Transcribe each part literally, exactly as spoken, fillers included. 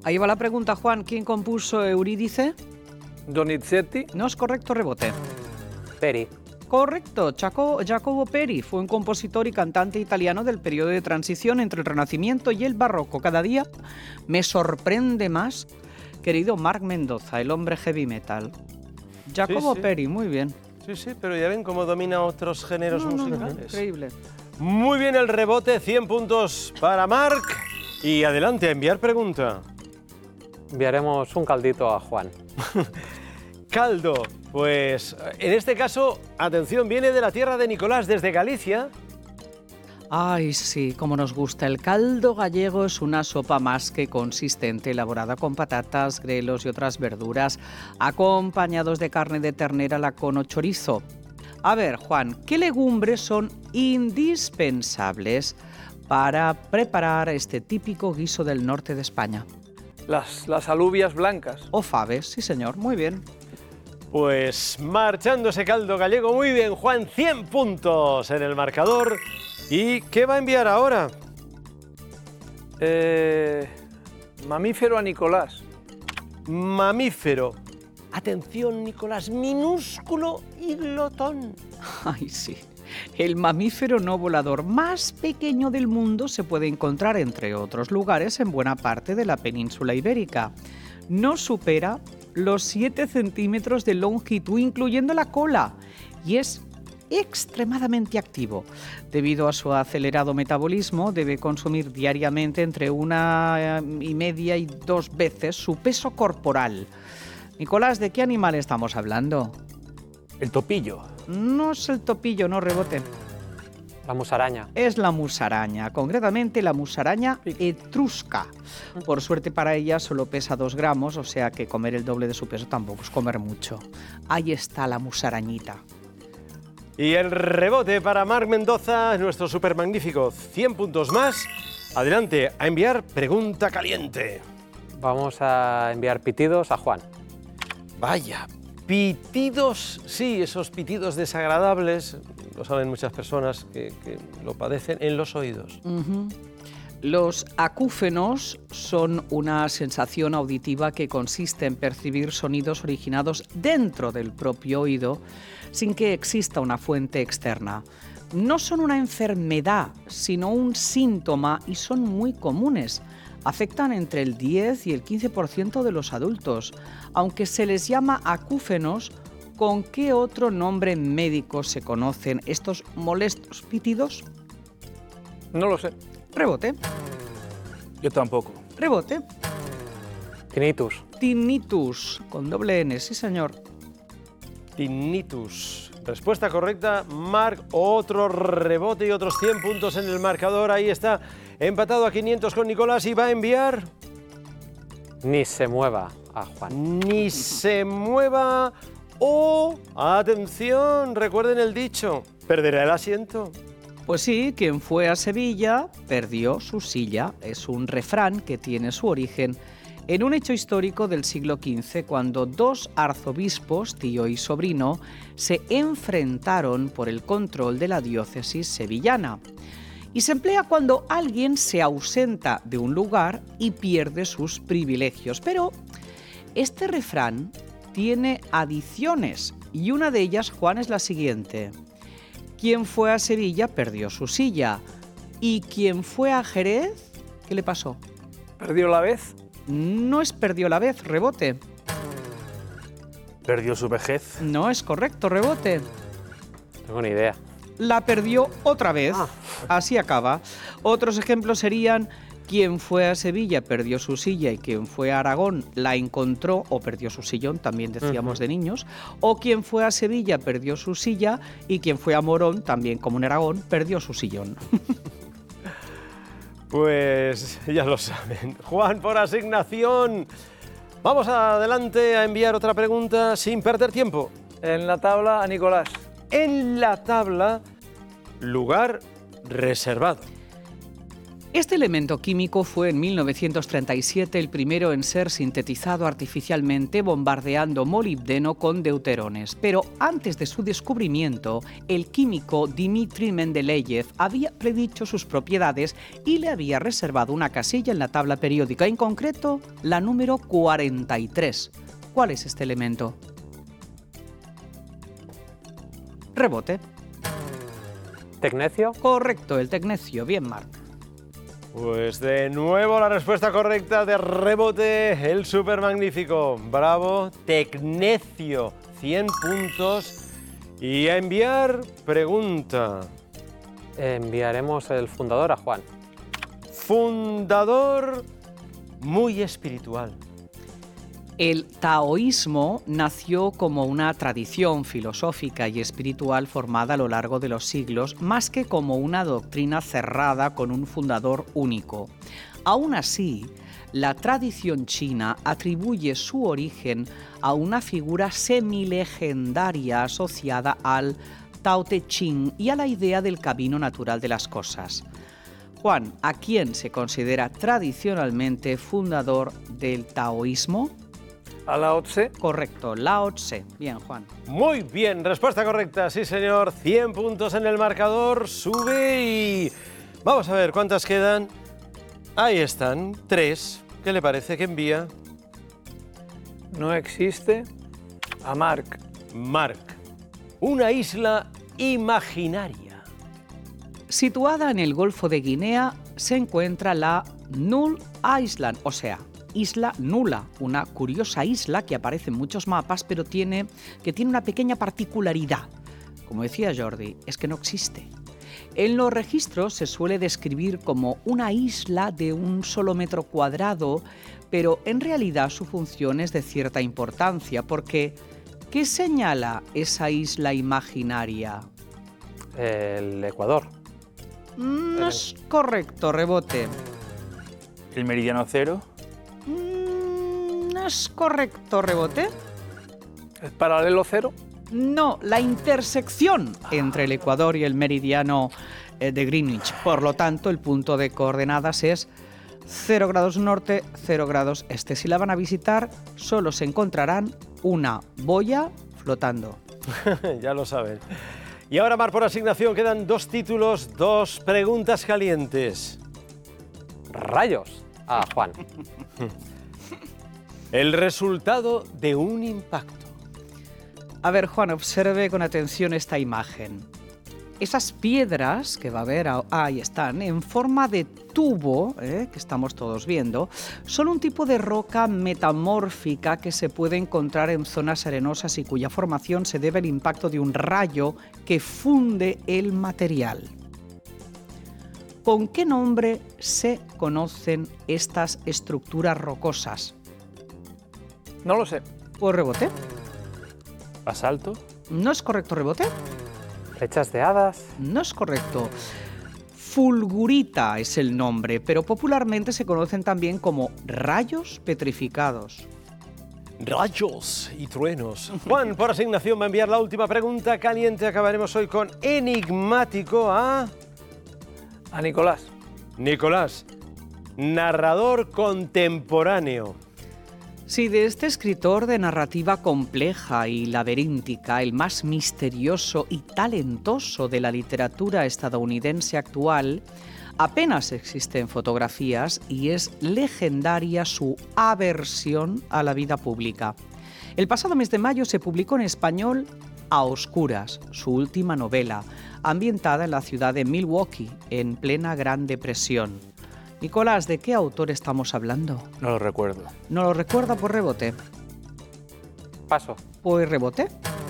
Ahí va la pregunta, Juan. ¿Quién compuso Eurídice? Donizetti. No es correcto, rebote. Peri. Correcto, Jaco- Jacopo Peri fue un compositor y cantante italiano del periodo de transición entre el Renacimiento y el Barroco. Cada día me sorprende más, querido Marc Mendoza, el hombre heavy metal. Jacobo Sí, sí. Peri, muy bien. Sí, sí, pero ya ven cómo domina otros géneros No, no, no, musicales. increíble. Muy bien el rebote, cien puntos para Marc. Y adelante, a enviar pregunta. Enviaremos un caldito a Juan. Caldo, pues en este caso, atención, viene de la tierra de Nicolás, desde Galicia. Ay, sí, como nos gusta. El caldo gallego es una sopa más que consistente, elaborada con patatas, grelos y otras verduras, acompañados de carne de ternera, lacón o chorizo. A ver, Juan, ¿qué legumbres son indispensables para preparar este típico guiso del norte de España? Las, las alubias blancas. O faves, sí señor, muy bien. Pues marchando ese caldo gallego, muy bien, Juan, cien puntos en el marcador. ¿Y qué va a enviar ahora? Eh, mamífero a Nicolás. Mamífero. Atención, Nicolás, minúsculo y glotón. Ay, sí. El mamífero no volador más pequeño del mundo se puede encontrar, entre otros lugares, en buena parte de la península ibérica. No supera los siete centímetros de longitud, incluyendo la cola, y es extremadamente activo. Debido a su acelerado metabolismo, debe consumir diariamente entre una y media y dos veces su peso corporal. Nicolás, ¿de qué animal estamos hablando? El topillo. No es el topillo, no, rebote. La musaraña. Es la musaraña, concretamente la musaraña etrusca. Por suerte para ella solo pesa dos gramos, o sea que comer el doble de su peso tampoco es comer mucho. Ahí está la musarañita. Y el rebote para Marc Mendoza, nuestro súper magnífico, cien puntos más. Adelante, a enviar pregunta caliente. Vamos a enviar pitidos a Juan. Vaya, pitidos, sí, esos pitidos desagradables, lo saben muchas personas que, que lo padecen en los oídos. Uh-huh. Los acúfenos son una sensación auditiva que consiste en percibir sonidos originados dentro del propio oído sin que exista una fuente externa. No son una enfermedad, sino un síntoma y son muy comunes. Afectan entre el diez y el quince por ciento de los adultos. Aunque se les llama acúfenos, ¿con qué otro nombre médico se conocen estos molestos pitidos? No lo sé. Rebote. Yo tampoco. Rebote. Tinnitus. Tinnitus, con doble N, sí señor. Tinnitus. Respuesta correcta, Marc, otro rebote y otros cien puntos en el marcador. Ahí está, empatado a quinientos con Nicolás y va a enviar... Ni se mueva a Juan. Ni se mueva o... Atención, recuerden el dicho, perderá el asiento. Pues sí, quien fue a Sevilla perdió su silla. Es un refrán que tiene su origen en un hecho histórico del siglo quince, cuando dos arzobispos, tío y sobrino, se enfrentaron por el control de la diócesis sevillana. Y se emplea cuando alguien se ausenta de un lugar y pierde sus privilegios. Pero este refrán tiene adiciones y una de ellas, Juan, es la siguiente. Quien fue a Sevilla perdió su silla. ¿Y quien fue a Jerez? ¿Qué le pasó? ¿Perdió la vez? No es perdió la vez, rebote. Perdió su vejez. No es correcto, rebote. No tengo ni idea. La perdió otra vez. Ah. Así acaba. Otros ejemplos serían: quien fue a Sevilla perdió su silla y quien fue a Aragón la encontró o perdió su sillón, también decíamos uh-huh. de niños. O quien fue a Sevilla perdió su silla y quien fue a Morón, también como en Aragón, perdió su sillón. Pues ya lo saben. Juan, por asignación. Vamos adelante a enviar otra pregunta sin perder tiempo. En la tabla a Nicolás. En la tabla, lugar reservado. Este elemento químico fue en mil novecientos treinta y siete el primero en ser sintetizado artificialmente bombardeando molibdeno con deuterones. Pero antes de su descubrimiento, el químico Dmitri Mendeleev había predicho sus propiedades y le había reservado una casilla en la tabla periódica, en concreto la número cuarenta y tres. ¿Cuál es este elemento? Rebote. ¿Tecnecio? Correcto, el tecnecio. Bien, Marc. Pues de nuevo la respuesta correcta de rebote, el súper magnífico. Bravo, tecnecio, cien puntos. Y a enviar pregunta. Enviaremos el fundador a Juan. Fundador muy espiritual. El taoísmo nació como una tradición filosófica y espiritual formada a lo largo de los siglos, más que como una doctrina cerrada con un fundador único. Aún así, la tradición china atribuye su origen a una figura semilegendaria asociada al Tao Te Ching y a la idea del camino natural de las cosas. Juan, ¿a quién se considera tradicionalmente fundador del taoísmo? A Lao Tse. Correcto, Lao Tse. Bien, Juan. Muy bien, respuesta correcta, sí señor. cien puntos en el marcador, sube y... Vamos a ver cuántas quedan. Ahí están, tres. ¿Qué le parece que envía? No existe. A Marc. Marc. Una isla imaginaria. Situada en el Golfo de Guinea se encuentra la Null Island, o sea, Isla Nula, una curiosa isla que aparece en muchos mapas, pero tiene, que tiene una pequeña particularidad. Como decía Jordi, es que no existe. En los registros se suele describir como una isla de un solo metro cuadrado, pero en realidad su función es de cierta importancia, porque ¿qué señala esa isla imaginaria? El Ecuador. No es correcto, rebote. El meridiano cero. No es correcto, rebote. El paralelo cero. No, la intersección entre el Ecuador y el meridiano eh, de Greenwich. Por lo tanto, el punto de coordenadas es cero grados norte, cero grados este. Si la van a visitar, solo se encontrarán una boya flotando. Ya lo saben. Y ahora, Mar, por asignación, quedan dos títulos, dos preguntas calientes. Rayos a Juan. El resultado de un impacto. A ver, Juan, observe con atención esta imagen. Esas piedras que va a ver, ahí están, en forma de tubo, ¿eh? que estamos todos viendo, son un tipo de roca metamórfica que se puede encontrar en zonas arenosas y cuya formación se debe al impacto de un rayo que funde el material. ¿Con qué nombre se conocen estas estructuras rocosas? No lo sé. ¿Pues rebote? Basalto. ¿No es correcto, rebote? Flechas de hadas. No es correcto. Fulgurita es el nombre, pero popularmente se conocen también como rayos petrificados. Rayos y truenos. Juan, por asignación, va a enviar la última pregunta caliente. Acabaremos hoy con enigmático a... A Nicolás. Nicolás, narrador contemporáneo. Sí, de este escritor de narrativa compleja y laberíntica, el más misterioso y talentoso de la literatura estadounidense actual, apenas existen fotografías y es legendaria su aversión a la vida pública. El pasado mes de mayo se publicó en español A Oscuras, su última novela, ambientada en la ciudad de Milwaukee, en plena Gran Depresión. Nicolás, ¿de qué autor estamos hablando? No lo recuerdo. ¿No lo recuerda por rebote? Paso. ¿Pues rebote?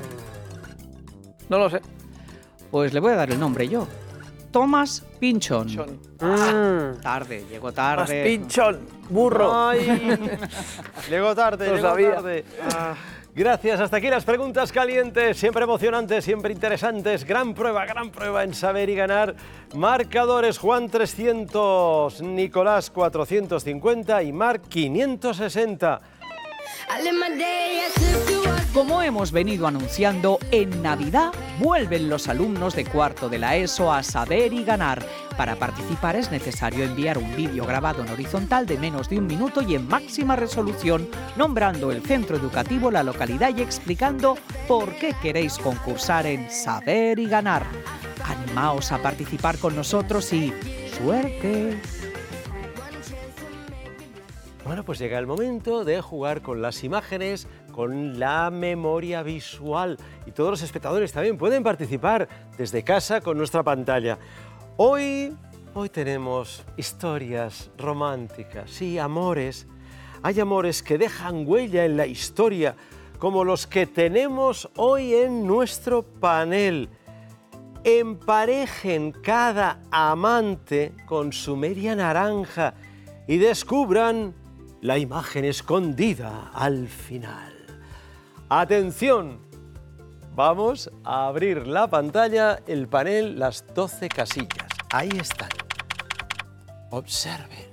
No lo sé. Pues le voy a dar el nombre yo. Thomas Pynchon. Pinchón. Mm. Tarde, llegó Más tarde. pinchón. Burro. Ay, llegó tarde, Lo llegó sabía. tarde. Ah, gracias, hasta aquí las preguntas calientes, siempre emocionantes, siempre interesantes. Gran prueba, gran prueba en saber y ganar. Marcadores: Juan trescientos, Nicolás cuatrocientos cincuenta y Marc quinientos sesenta. Como hemos venido anunciando, en Navidad vuelven los alumnos de cuarto de la ESO a Saber y Ganar. Para participar es necesario enviar un vídeo grabado en horizontal de menos de un minuto y en máxima resolución, nombrando el centro educativo, la localidad y explicando por qué queréis concursar en Saber y Ganar. Animaos a participar con nosotros y ¡suerte! Bueno, pues llega el momento de jugar con las imágenes, con la memoria visual. Y todos los espectadores también pueden participar desde casa con nuestra pantalla. Hoy, hoy tenemos historias románticas, sí, amores. Hay amores que dejan huella en la historia, como los que tenemos hoy en nuestro panel. Emparejen cada amante con su media naranja y descubran la imagen escondida al final. ¡Atención! Vamos a abrir la pantalla, el panel, las doce casillas. Ahí están. Observen.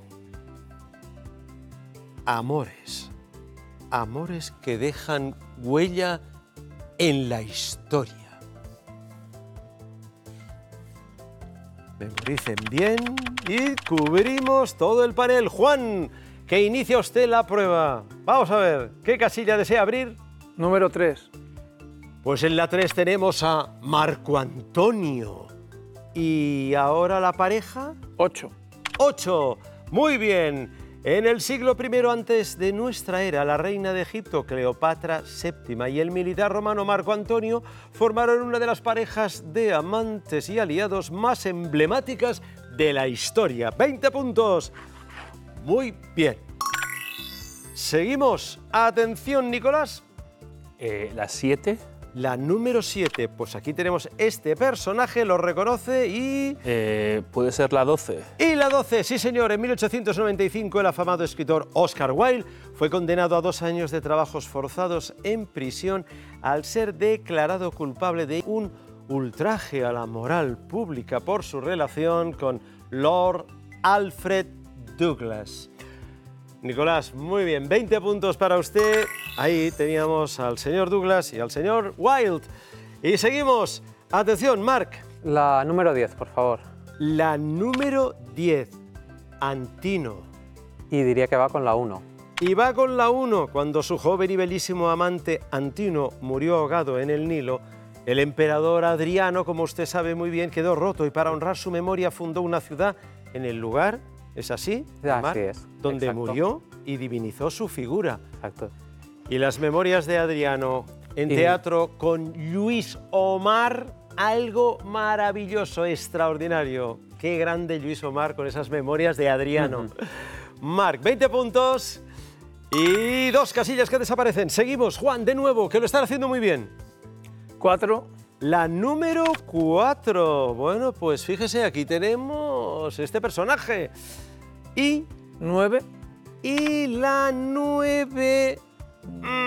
Amores. Amores que dejan huella en la historia. Memoricen bien y cubrimos todo el panel. Juan, que inicia usted la prueba. Vamos a ver, ¿qué casilla desea abrir? Número tres. Pues en la tres tenemos a Marco Antonio. ¿Y ahora la pareja? ocho. ocho. Muy bien. En el siglo primero antes de nuestra era, la reina de Egipto, Cleopatra séptima, y el militar romano Marco Antonio formaron una de las parejas de amantes y aliados más emblemáticas de la historia. veinte puntos. Muy bien. Seguimos. Atención, Nicolás. Eh, la siete. La número siete. Pues aquí tenemos este personaje, lo reconoce y... Eh, puede ser la doce. Y la doce, sí señor. En mil ochocientos noventa y cinco el afamado escritor Oscar Wilde fue condenado a dos años de trabajos forzados en prisión al ser declarado culpable de un ultraje a la moral pública por su relación con Lord Alfred Douglas. Nicolás, muy bien, veinte puntos para usted. Ahí teníamos al señor Douglas y al señor Wilde. Y seguimos. Atención, Marc. La número diez, por favor. La número diez, Antino. Y diría que va con la uno. Y va con la uno. Cuando su joven y belísimo amante Antino murió ahogado en el Nilo, el emperador Adriano, como usted sabe muy bien, quedó roto y para honrar su memoria fundó una ciudad en el lugar, ¿es así? Así Marc? es, Donde exacto. murió y divinizó su figura. Exacto. Y las memorias de Adriano en Y- teatro con Lluís Omar, algo maravilloso, extraordinario. Qué grande Lluís Omar con esas memorias de Adriano. Marc, veinte puntos y dos casillas que desaparecen. Seguimos, Juan, de nuevo, que lo están haciendo muy bien. cuatro. La número cuatro. Bueno, pues fíjese, aquí tenemos este personaje. Y, nueve. y la nueve...